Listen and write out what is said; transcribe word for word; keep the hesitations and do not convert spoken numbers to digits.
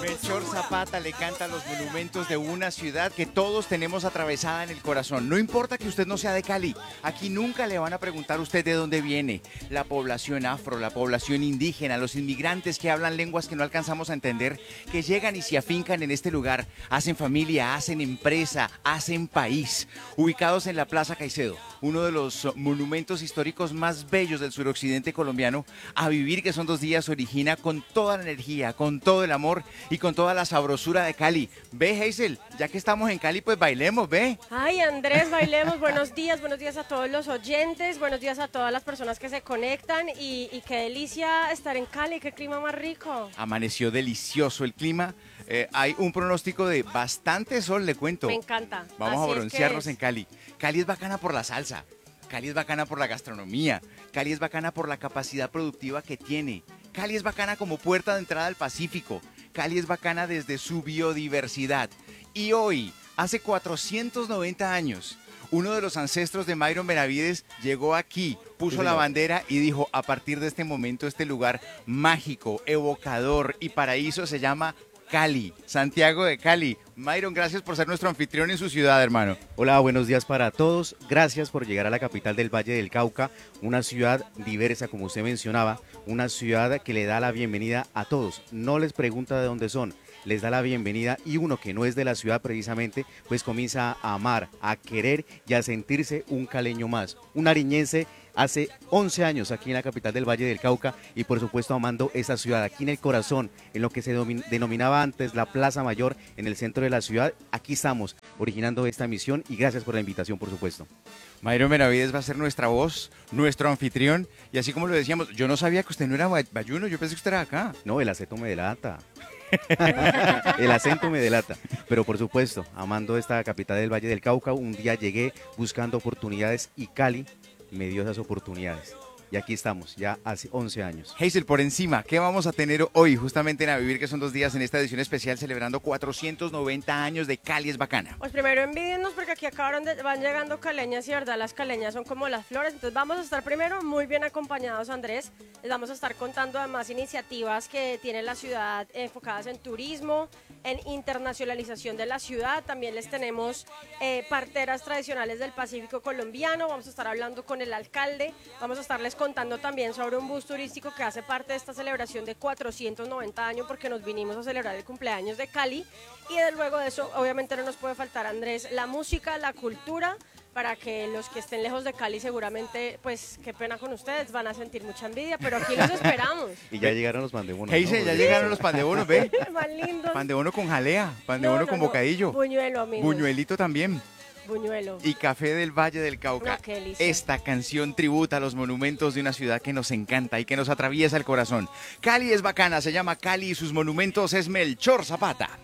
Melchor Zapata le canta los monumentos de una ciudad que todos tenemos atravesada en el corazón. No importa que usted no sea de Cali, aquí nunca le van a preguntar a usted de dónde viene. La población afro, la población indígena, los inmigrantes que hablan lenguas que no alcanzamos a entender, que llegan y se afincan en este lugar, hacen familia, hacen empresa, hacen país. Ubicados en la Plaza Caicedo, uno de los monumentos históricos más bellos del suroccidente colombiano, a vivir que son dos días origina con toda la energía, con todo el amor y con toda la sabrosura de Cali. Ve, Hazel, ya que estamos en Cali, pues bailemos, ve. Ay, Andrés, bailemos. Buenos días, buenos días a todos los oyentes, buenos días a todas las personas que se conectan y, y qué delicia estar en Cali, qué clima más rico. Amaneció delicioso el clima. Eh, hay un pronóstico de bastante sol, le cuento. Me encanta. Vamos Así a broncearnos es que es. en Cali. Cali es bacana por la salsa. Cali es bacana por la gastronomía. Cali es bacana por la capacidad productiva que tiene. Cali es bacana como puerta de entrada al Pacífico. Cali es bacana desde su biodiversidad. Y hoy, hace cuatrocientos noventa años, uno de los ancestros de Myron Benavides llegó aquí, puso la bandera y dijo, a partir de este momento este lugar mágico, evocador y paraíso se llama Cali, Santiago de Cali. Myron, gracias por ser nuestro anfitrión en su ciudad, hermano. Hola, buenos días para todos. Gracias por llegar a la capital del Valle del Cauca, una ciudad diversa, como usted mencionaba, una ciudad que le da la bienvenida a todos. No les pregunta de dónde son, les da la bienvenida y uno que no es de la ciudad precisamente, pues comienza a amar, a querer y a sentirse un caleño más, un ariñense. Hace once años aquí en la capital del Valle del Cauca y por supuesto amando esa ciudad, aquí en el corazón, en lo que se denominaba antes la Plaza Mayor, en el centro de la ciudad. Aquí estamos originando esta misión y gracias por la invitación, por supuesto. Myron Benavides va a ser nuestra voz, nuestro anfitrión, y así como lo decíamos, yo no sabía que usted no era bayuno, yo pensé que usted era acá. No, el acento me delata. El acento me delata, pero por supuesto, amando esta capital del Valle del Cauca, un día llegué buscando oportunidades y Cali me dio esas oportunidades. Y aquí estamos, ya hace once años. Hazel, por encima, ¿qué vamos a tener hoy justamente en A Vivir, que son dos días en esta edición especial celebrando cuatrocientos noventa años de Cali es bacana? Pues primero envídennos porque aquí acabaron de, van llegando caleñas y verdad las caleñas son como las flores, entonces vamos a estar primero muy bien acompañados, Andrés. Les vamos a estar contando además iniciativas que tiene la ciudad enfocadas en turismo, en internacionalización de la ciudad. También les tenemos eh, parteras tradicionales del Pacífico colombiano, vamos a estar hablando con el alcalde, vamos a estarles contando también sobre un bus turístico que hace parte de esta celebración de cuatrocientos noventa años porque nos vinimos a celebrar el cumpleaños de Cali y de luego de eso obviamente no nos puede faltar, Andrés, la música, la cultura, para que los que estén lejos de Cali seguramente, pues qué pena con ustedes, van a sentir mucha envidia, pero aquí los esperamos. Y ya llegaron los pandebonos. Hazel, ¿no? ya llegaron los pandebonos, ve. Van lindos. Pandebono con jalea, pandebono No, no, con no. bocadillo. Buñuelo, amigos. Buñuelito también. Buñuelo. Y café del Valle del Cauca. No, qué delicia. Esta canción tributa a los monumentos de una ciudad que nos encanta y que nos atraviesa el corazón. Cali es bacana, se llama Cali y sus monumentos es Melchor Zapata.